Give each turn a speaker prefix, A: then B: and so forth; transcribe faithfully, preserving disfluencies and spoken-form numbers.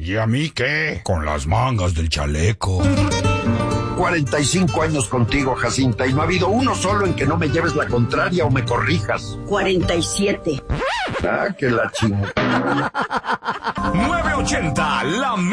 A: ¿Y a mí qué? Con las mangas del chaleco.
B: cuarenta y cinco años contigo, Jacinta, y no ha habido uno solo en que no me lleves la contraria o me corrijas.
C: cuarenta y siete.
B: Ah, que la chingada.
D: nueve ochenta, la